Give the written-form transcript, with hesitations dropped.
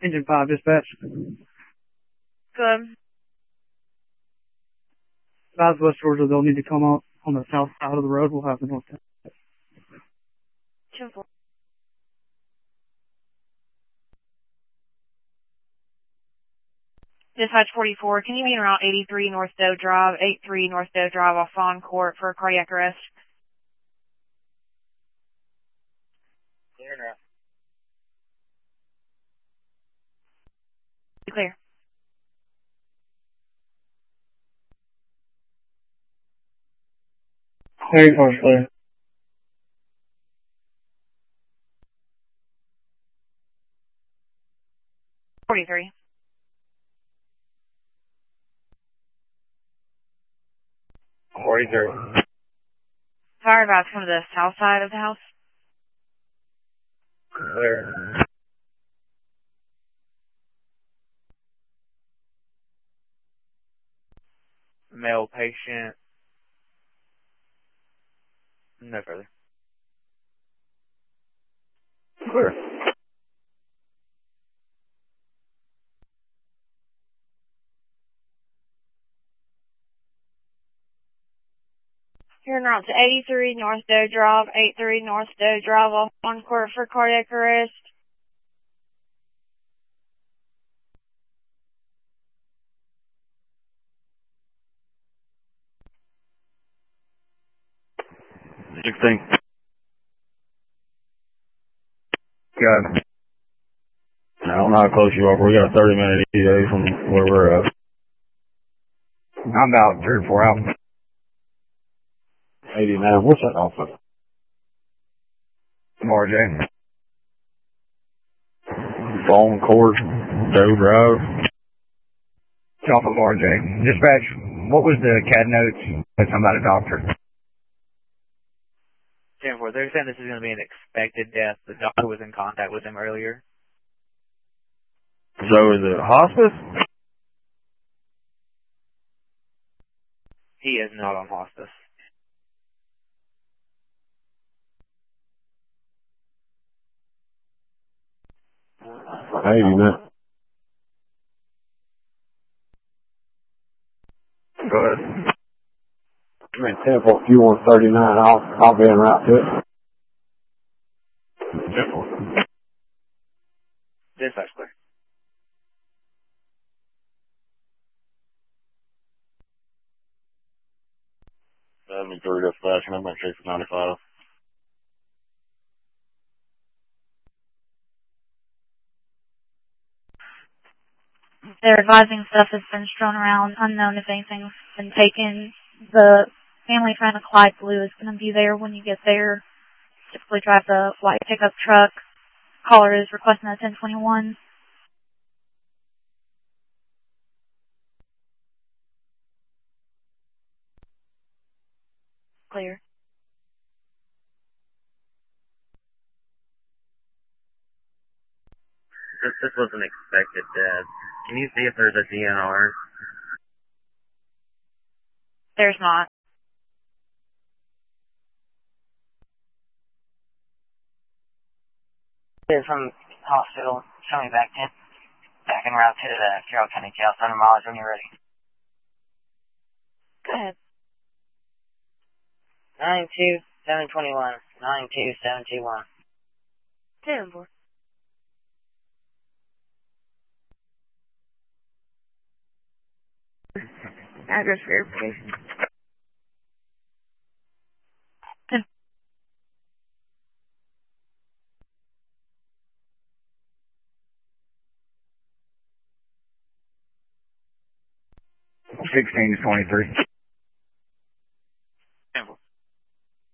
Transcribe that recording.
Engine 5 dispatch. Good. Southwest Georgia, they'll need to come out on the south side of the road. We'll have the north side. 10-4. Dispatch 44, can you be around 83 North Doe Drive, 83 North Doe Drive off Fawn Court for cardiac arrest? Clear now. Clear. Clear, course clear. $43. Fire about to come to the south side of the house. Clear. Male patient. No further. Clear. You're en route to 83 North Doe Drive, 83 North Doe Drive off Fawn Court for cardiac arrest. Got. I don't know how close you are, but we got a 30-minute ETA from where we're at. I'm about 3 or 4 hours. 89. What's that off of? RJ. Fawn Court, Doe Drive. It's off of RJ. Dispatch, what was the CAD notes? Something about a doctor. 10-4, they're saying this is going to be an expected death. The doctor was in contact with him earlier. So is it hospice? He is not on hospice. Hey, you know. Go ahead. I mean, 10-4, if you want 39, I'll be en route to it. 10-4. Dispatch clear. Through dispatch, and I'm going to chase 95. They're advising stuff has been strewn around, unknown if anything's been taken. The family friend of Clyde Blue is going to be there when you get there. Typically drive the white pickup truck. Caller is requesting a 1021. Clear. This was an expected death. Can you see if there's a DNR? There's not. From hospital, show me back en route to the Carroll County Jail, 100 miles when you're ready. Go ahead. 92721. 92721. 10-4. Address verification. $16 to 23.